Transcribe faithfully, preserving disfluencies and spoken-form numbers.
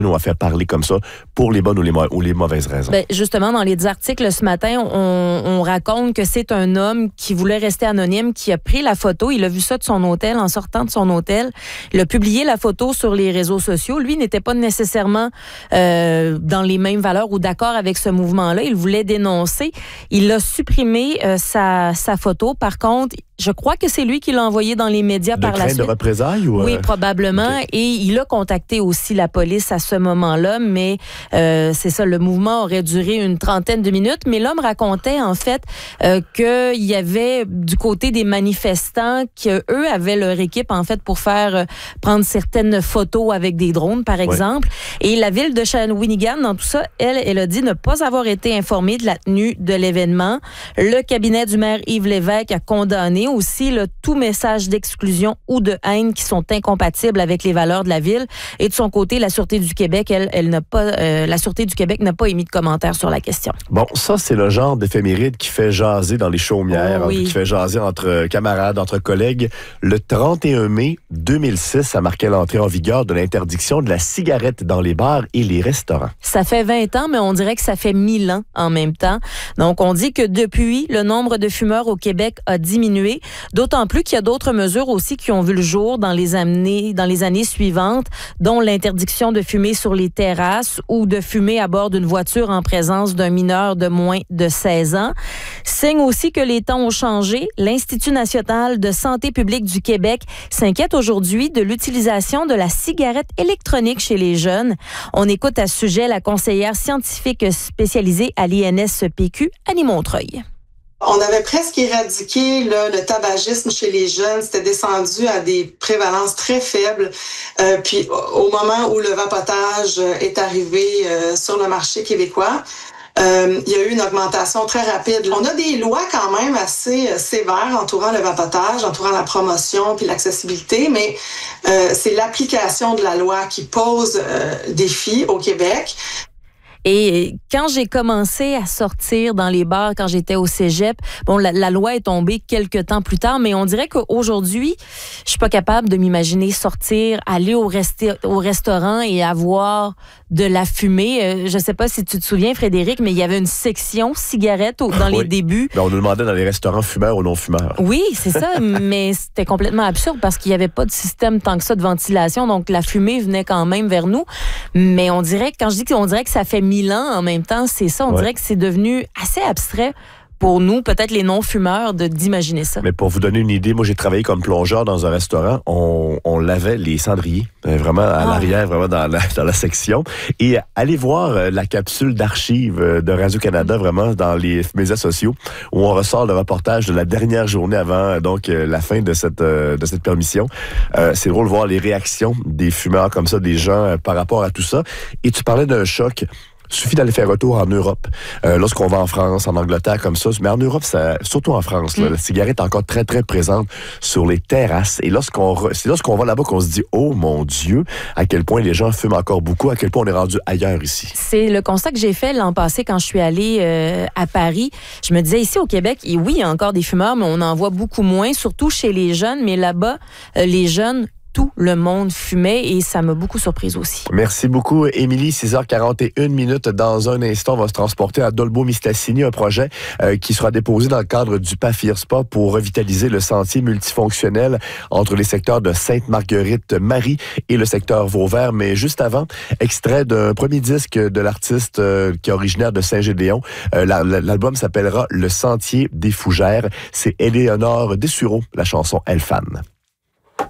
On va faire parler comme ça pour les bonnes ou les, mau- ou les mauvaises raisons. Ben, justement, dans les articles ce matin, on, on raconte que c'est un homme qui voulait rester anonyme, qui a pris la photo. Il a vu ça de son hôtel, en sortant de son hôtel. Il a publié la photo sur les réseaux sociaux. Lui n'était pas nécessairement euh, dans les mêmes valeurs ou d'accord avec ce mouvement-là. Il voulait dénoncer. Il a supprimé euh, sa, sa photo. Par contre, je crois que c'est lui qui l'a envoyé dans les médias de par la suite. De représailles ou... Oui, probablement. Okay. Et il a contacté aussi la police à ce moment-là, mais euh, c'est ça, le mouvement aurait duré une trentaine de minutes. Mais l'homme racontait en fait euh, qu'il y avait du côté des manifestants qu'eux avaient leur équipe en fait pour faire euh, prendre certaines photos avec des drones, par exemple. Ouais. Et la ville de Shawinigan, dans tout ça, elle, elle a dit ne pas avoir été informée de la tenue de l'événement. Le cabinet du maire Yves Lévesque a condamné aussi là, tout message d'exclusion ou de haine qui sont incompatibles avec les valeurs de la ville. Et de son côté, la Sûreté du Québec, elle, elle n'a pas, euh, la Sûreté du Québec n'a pas émis de commentaires sur la question. Bon, ça, c'est le genre d'éphéméride qui fait jaser dans les chaumières, oh, oui. qui fait jaser entre camarades, entre collègues. Le trente et un mai deux mille six, ça marquait l'entrée en vigueur de l'interdiction de la cigarette dans les bars et les restaurants. Ça fait vingt ans, mais on dirait que ça fait mille ans en même temps. Donc, on dit que depuis, le nombre de fumeurs au Québec a diminué. D'autant plus qu'il y a d'autres mesures aussi qui ont vu le jour dans les années, dans les années suivantes, dont l'interdiction de fumer sur les terrasses ou de fumer à bord d'une voiture en présence d'un mineur de moins de seize ans. Signe aussi que les temps ont changé. L'Institut national de santé publique du Québec s'inquiète aujourd'hui de l'utilisation de la cigarette électronique chez les jeunes. On écoute à ce sujet la conseillère scientifique spécialisée à l'I N S P Q, Annie Montreuil. On avait presque éradiqué là, le tabagisme chez les jeunes. C'était descendu à des prévalences très faibles. Euh, puis au moment où le vapotage est arrivé euh, sur le marché québécois, euh, il y a eu une augmentation très rapide. On a des lois quand même assez euh, sévères entourant le vapotage, entourant la promotion puis l'accessibilité, mais euh, c'est l'application de la loi qui pose euh, défi au Québec. Et quand j'ai commencé à sortir dans les bars, quand j'étais au cégep, bon, la, la loi est tombée quelques temps plus tard, mais on dirait qu'aujourd'hui, je suis pas capable de m'imaginer sortir, aller au, resti- au restaurant et avoir de la fumée. Euh, je sais pas si tu te souviens, Frédéric, mais il y avait une section cigarettes au, dans oui. les débuts. Ben, on nous demandait dans les restaurants fumeurs ou non-fumeurs. Oui, c'est ça, mais c'était complètement absurde parce qu'il y avait pas de système tant que ça de ventilation, donc la fumée venait quand même vers nous. Mais on dirait, quand je dis qu'on dirait que ça fait mille ans en même temps, c'est ça. On ouais. dirait que c'est devenu assez abstrait pour nous, peut-être les non-fumeurs, de, d'imaginer ça. Mais pour vous donner une idée, moi, j'ai travaillé comme plongeur dans un restaurant. On, on lavait les cendriers, vraiment à ah. l'arrière, vraiment dans la, dans la section. Et allez voir la capsule d'archives de Radio-Canada, vraiment dans les médias sociaux, où on ressort le reportage de la dernière journée avant donc la fin de cette, de cette permission. Euh, c'est drôle de voir les réactions des fumeurs comme ça, des gens par rapport à tout ça. Et tu parlais d'un choc. Il suffit d'aller faire un tour en Europe. Euh, lorsqu'on va en France, en Angleterre, comme ça. Mais en Europe, ça, surtout en France, là, mm. la cigarette est encore très, très présente sur les terrasses. Et lorsqu'on, c'est lorsqu'on va là-bas qu'on se dit, oh mon Dieu, à quel point les gens fument encore beaucoup, à quel point on est rendu ailleurs ici. C'est le constat que j'ai fait l'an passé quand je suis allée euh, à Paris. Je me disais, ici au Québec, et oui, il y a encore des fumeurs, mais on en voit beaucoup moins, surtout chez les jeunes. Mais là-bas, euh, les jeunes... tout le monde fumait et ça m'a beaucoup surprise aussi. Merci beaucoup, Émilie. six heures quarante et une minutes. Dans un instant, on va se transporter à Dolbeau-Mistassini, un projet euh, qui sera déposé dans le cadre du P A F I R S P A pour revitaliser le sentier multifonctionnel entre les secteurs de Sainte-Marguerite-Marie et le secteur Vauvert. Mais juste avant, extrait d'un premier disque de l'artiste euh, qui est originaire de Saint-Gédéon. Euh, la, la, l'album s'appellera Le Sentier des Fougères. C'est Éléonore Dessureau, la chanson Elle Fan.